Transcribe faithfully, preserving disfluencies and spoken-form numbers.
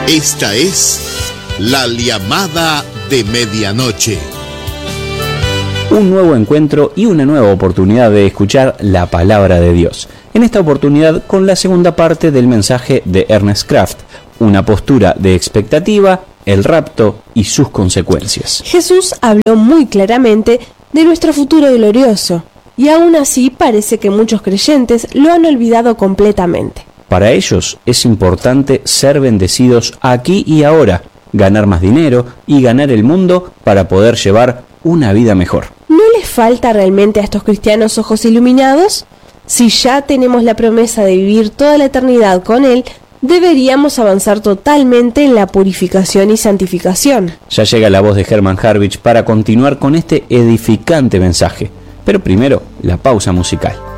Esta es la llamada de medianoche. Un nuevo encuentro y una nueva oportunidad de escuchar la palabra de Dios. En esta oportunidad con la segunda parte del mensaje de Ernest Kraft, una postura de expectativa, el rapto y sus consecuencias. Jesús habló muy claramente de nuestro futuro glorioso, y aún así parece que muchos creyentes lo han olvidado completamente. Para ellos es importante ser bendecidos aquí y ahora, ganar más dinero y ganar el mundo para poder llevar una vida mejor. ¿No les falta realmente a estos cristianos ojos iluminados? Si ya tenemos la promesa de vivir toda la eternidad con Él, deberíamos avanzar totalmente en la purificación y santificación. Ya llega la voz de Herman Harwich para continuar con este edificante mensaje. Pero primero, la pausa musical.